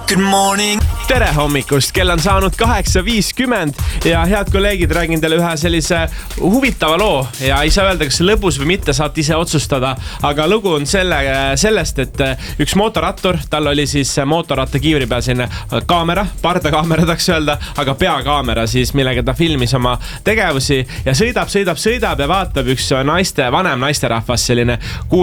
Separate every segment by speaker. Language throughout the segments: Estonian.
Speaker 1: Good morning.
Speaker 2: Tere hommikust, kell on saanud 8.50 ja head kolleegid, räägin teile ühe sellise huvitava loo ja ei saa öelda, kas see lõbus või mitte, saate ise otsustada. Aga lugu on sellest, et üks mootorrattur, tal oli siis mootorrattakiivri peal selline kaamera, pardakaamera tahaks öelda, aga peakaamera siis, millega ta filmis oma tegevusi ja sõidab ja vaatab üks vanem naisterahvas, selline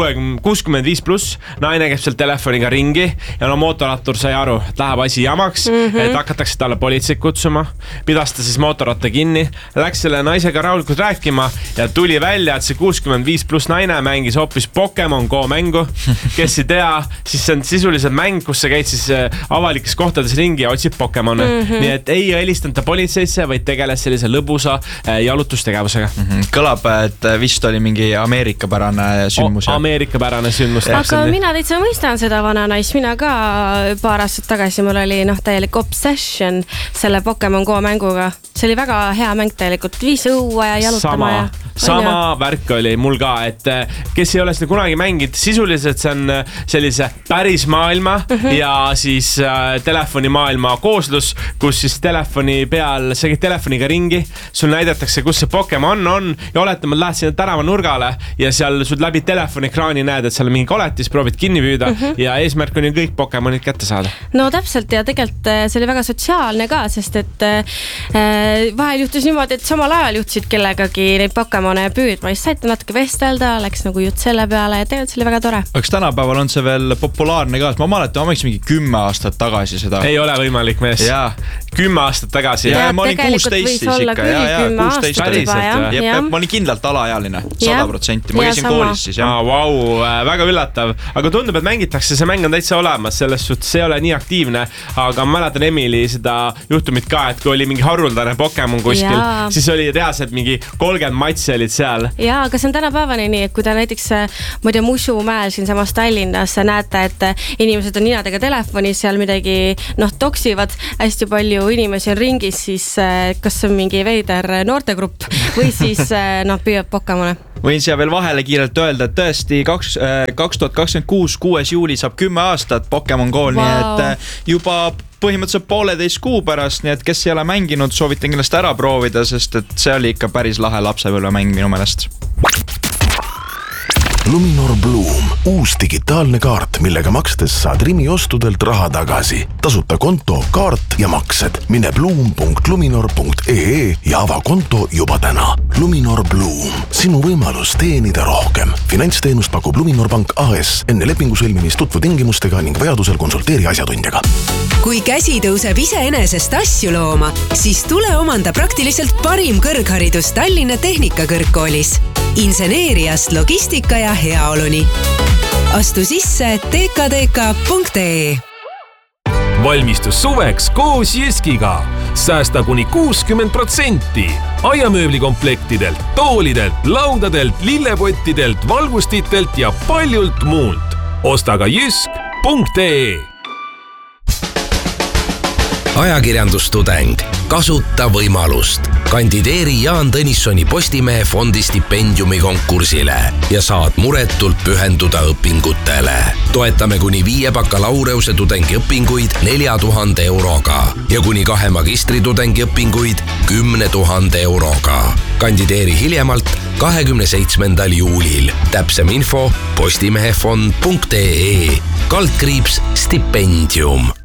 Speaker 2: 65+, naine käib seal telefoniga ringi ja mootorrattur sai aru, et läheb asi jamaks, et hakatakse talle politseid kutsuma, pidas ta siis mootorratta kinni, läks selle naisega rahulikult rääkima ja tuli välja, et see 65+ naine mängis hoopis Pokemon Go mängu, kes ei tea, siis see on sisuliselt mäng, kus sa käid siis avalikes kohtades ringi ja otsib Pokemone. Nii et ei helistanud ta politseisse, vaid tegeles sellise lõbusa jalutustegevusega.
Speaker 3: Kõlab, et vist oli mingi Ameerikapärane sündmus.
Speaker 2: Ameerikapärane sündmus.
Speaker 4: Aga mina täitsa mõistan seda vananais, mina ka paar aastat tagasi mul oli täielik obsession selle Pokemon Go mänguga. See oli väga hea mäng tegelikult, viis õua ja jalutama.
Speaker 2: Sama värk oli mul ka, et kes ei ole seda kunagi mängid, sisuliselt see on sellise päris maailma ja siis telefonimaailma kooslus, kus siis telefoni peal, sa käid telefoniga ringi, sul näidatakse, kus see Pokemon on ja oletama, lähed sinna tänava nurgale ja seal sul läbi telefoni-ekraani näed, et seal on mingi koletis, proovid kinni püüda ja eesmärk on ju kõik Pokemonid kätte saada.
Speaker 4: No täpselt ja tegelikult see oli väga sotsiaalne ka, sest et vahel juhtus niimoodi, et samal ajal juhtusid kellegagi neid Pokemone püüdma, siis saite natuke vestelda, läks nagu jutt selle peale ja tegelikult see oli väga tore.
Speaker 3: Aga tänapäeval on see veel populaarne ka, ma mäletan, ma võiks mingi 10 aastat tagasi seda.
Speaker 2: Ei ole võimalik mees. 10 aastat tagasi.
Speaker 4: Ja
Speaker 3: ma olin 16 siis ikka. 16. Ma olin kindlalt alaealine, 100%. Ma käisin koolis siis.
Speaker 2: Vau, väga üllatav. Aga tundub, et mängitakse, see mäng on täitsa olemas, selles suhtes see ei ole nii aktiivne, aga ma mäletan Emily seda juhtumit ka, et kui oli mingi haruldane Pokemon kuskil, siis oli reaalselt mingi 30 matsi olid seal.
Speaker 4: Jaa, aga see on tänapäevani nii, et kui ta näiteks Musumäel siin samas Tallinnas näete, et inimesed on ninadega telefonis seal midagi toksivad, hästi palju inimesi on ringis, siis kas on mingi veider noortegrupp või siis püüab Pokemone.
Speaker 3: Võin siia veel vahele kiirelt öelda, et tõesti 2026. 6. juuli saab 10 aastat Pokemon Go, nii et juba põhimõtteliselt 1,5 kuu pärast, nii et kes ei ole mänginud, soovitan kindlasti ära proovida, sest et see oli ikka päris lahe lapsepõlvemäng minu meelest.
Speaker 5: Luminor Bloom, uus digitaalne kaart, millega makstes saad Rimi ostudelt raha tagasi. Tasuta konto, kaart ja maksed. Mine bloom.luminor.ee ja ava konto juba täna. Luminor Bloom, sinu võimalus teenida rohkem. Finantsteenust pakub Luminor Pank AS. Enne lepingu sõlmimist tutvu tingimustega ning vajadusel konsulteeri asjatundjaga.
Speaker 6: Kui käsi tõuseb iseenesest asju looma, siis tule omanda praktiliselt parim kõrgharidus Tallinna Tehnikakõrgkoolis. Inseneeriast logistika ja heaoluni. Astu sisse tkdk.ee.
Speaker 7: Valmistus suveks koos Jyskiga. Säästa kuni 60%. Aiamööblikomplektidelt, toolidelt, laudadelt, lillepottidelt, valgustitelt ja paljult muult. Osta ka jysk.ee.
Speaker 8: Ajakirjandustudeng. Kasuta võimalust. Kandideeri Jaan Tõnissoni Postimehe fondi stipendiumi konkursile ja saad muretult pühenduda õpingutele. Toetame kuni 5 bakalaureuse tudengiõpinguid 4,000 euroga ja kuni 2 magistritudengi õpinguid 10 000 euroga. Kandideeri hiljemalt 27. juulil. Täpsem info postimehefond.ee /stipendium.